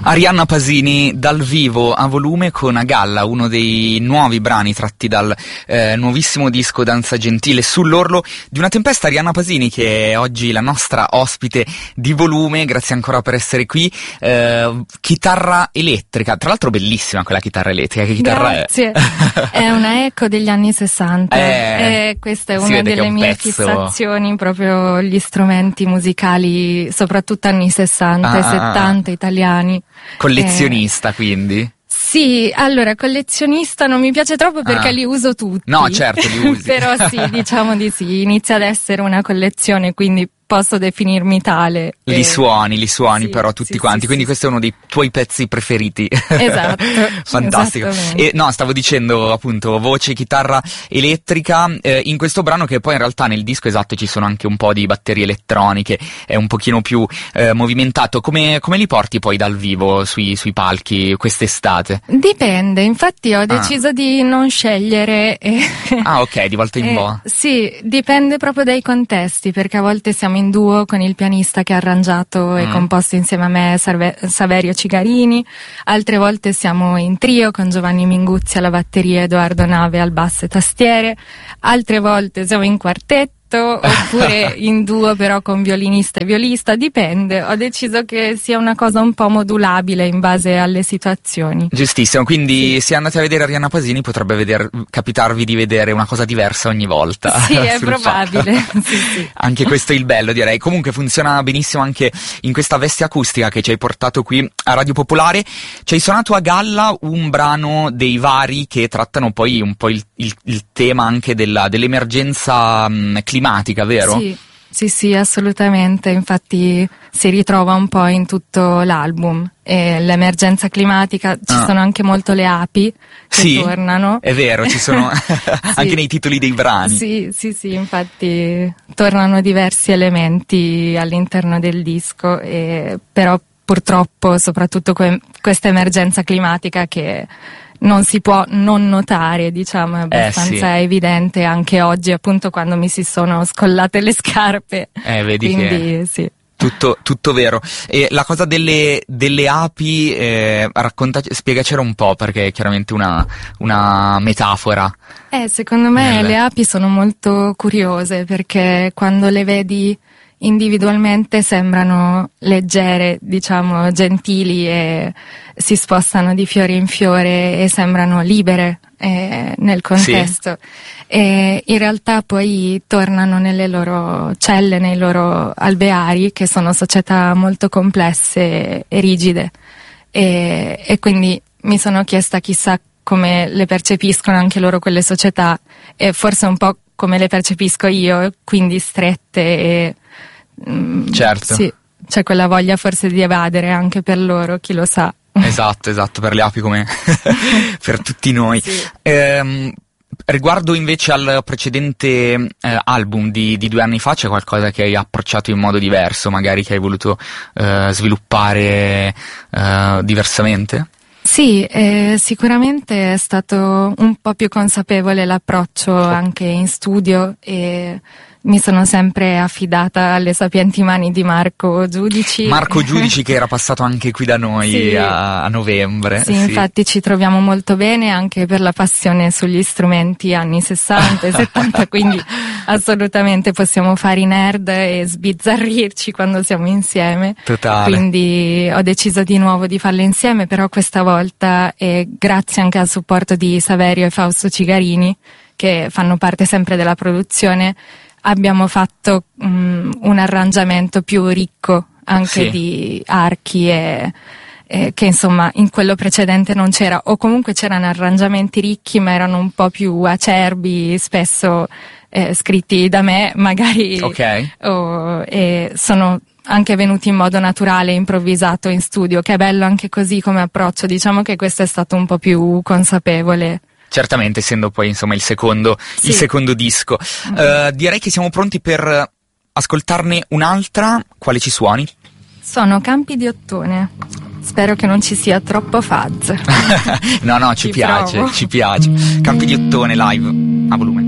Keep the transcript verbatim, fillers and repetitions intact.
Arianna Pasini dal vivo a volume con A Galla, uno dei nuovi brani tratti dal eh, nuovissimo disco Danza Gentile, Sull'orlo di una tempesta. Arianna Pasini, che è oggi la nostra ospite di volume, grazie ancora per essere qui. Eh, chitarra elettrica, tra l'altro bellissima quella chitarra elettrica. Che chitarra grazie. È? È una eco degli anni sessanta eh, e questa è una delle mie pezzo... fissazioni, proprio gli strumenti musicali, soprattutto anni sessanta ah, e settanta italiani. Collezionista, eh, quindi? Sì, allora, collezionista non mi piace troppo perché ah. li uso tutti. No, certo, li usi. Però sì, diciamo di sì, inizia ad essere una collezione, quindi posso definirmi tale. Li e... suoni, li suoni sì, però tutti sì, quanti, sì, quindi sì. questo è uno dei tuoi pezzi preferiti. Esatto. Fantastico. E no, stavo dicendo appunto voce, chitarra elettrica, eh, in questo brano, che poi in realtà nel disco esatto ci sono anche un po' di batterie elettroniche, è un pochino più eh, movimentato. Come, come li porti poi dal vivo sui, sui palchi quest'estate? Dipende, infatti ho deciso ah. di non scegliere. E... Ah ok, di volta in volta. Sì, dipende proprio dai contesti, perché a volte siamo in duo con il pianista che ha arrangiato e mm. composto insieme a me Sarve- Saverio Cigarini, altre volte siamo in trio con Giovanni Minguzzi alla batteria, Edoardo Nave al basso e tastiere, altre volte siamo in quartetto oppure in duo però con violinista e violista, dipende. Ho deciso che sia una cosa un po' modulabile in base alle situazioni. Giustissimo, quindi sì. se andate a vedere Arianna Pasini potrebbe veder, capitarvi di vedere una cosa diversa ogni volta. Sì, è probabile. sì, sì. Anche questo è il bello, direi. Comunque funziona benissimo anche in questa veste acustica che ci hai portato qui a Radio Popolare. Ci hai suonato A Galla, un brano dei vari che trattano poi un po' il, il, il tema anche della, dell'emergenza mh, climatica, vero? Sì, sì, sì, assolutamente. Infatti si ritrova un po' in tutto l'album. E l'emergenza climatica, ci ah. sono anche molto le api che sì, tornano. È vero, ci sono sì. anche nei titoli dei brani. Sì, sì, sì, infatti tornano diversi elementi all'interno del disco, e però purtroppo soprattutto que- questa emergenza climatica che non si può non notare, diciamo, è abbastanza eh, sì. evidente anche oggi, appunto, quando mi si sono scollate le scarpe. Eh, vedi Quindi, che... sì. Tutto, tutto vero. E la cosa delle, delle api, eh, raccontaci, spiegacela un po', perché è chiaramente una, una metafora. Eh, secondo me Nelle... le api sono molto curiose, perché quando le vedi individualmente sembrano leggere, diciamo, gentili, e si spostano di fiore in fiore e sembrano libere eh, nel contesto. Sì. E in realtà poi tornano nelle loro celle, nei loro alveari, che sono società molto complesse e rigide, e, e quindi mi sono chiesta chissà come le percepiscono anche loro quelle società, e forse un po' come le percepisco io, quindi strette e mm, certo. Sì, c'è quella voglia forse di evadere anche per loro, chi lo sa. Esatto, esatto, per le api come per tutti noi. Sì. Ehm, riguardo invece al precedente eh, album di, di due anni fa, c'è qualcosa che hai approcciato in modo diverso, magari che hai voluto eh, sviluppare eh, diversamente? Sì, eh, sicuramente è stato un po' più consapevole l'approccio anche in studio, e mi sono sempre affidata alle sapienti mani di Marco Giudici. Marco Giudici che era passato anche qui da noi sì. a, a novembre. Sì, sì, infatti ci troviamo molto bene anche per la passione sugli strumenti anni sessanta e settanta, quindi assolutamente possiamo fare i nerd e sbizzarrirci quando siamo insieme. Totale. Quindi ho deciso di nuovo di farle insieme, però questa volta, e grazie anche al supporto di Saverio e Fausto Cigarini, che fanno parte sempre della produzione, abbiamo fatto um, un arrangiamento più ricco anche sì. di archi e, e che insomma in quello precedente non c'era, o comunque c'erano arrangiamenti ricchi ma erano un po' più acerbi, spesso eh, scritti da me magari, okay. o, e sono anche venuti in modo naturale, improvvisato in studio, che è bello anche così come approccio. Diciamo che questo è stato un po' più consapevole. Certamente, essendo poi insomma il secondo, sì. il secondo disco. Uh, direi che siamo pronti per ascoltarne un'altra. Quale ci suoni? Sono Campi di Ottone. Spero che non ci sia troppo fuzz. no, no, ci, ci piace, provo. ci piace. Campi di Ottone live a volume.